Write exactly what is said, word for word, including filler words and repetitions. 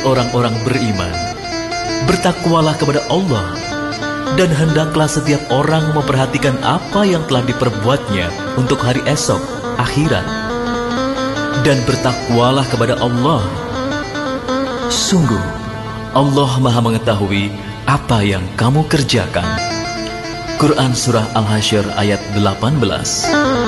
orang-orang beriman, bertakwalah kepada Allah, dan hendaklah setiap orang memperhatikan apa yang telah diperbuatnya untuk hari esok, akhirat. Dan bertakwalah kepada Allah. Sungguh, Allah Maha mengetahui apa yang kamu kerjakan. Quran Surah Al-Hasyr ayat delapan belas.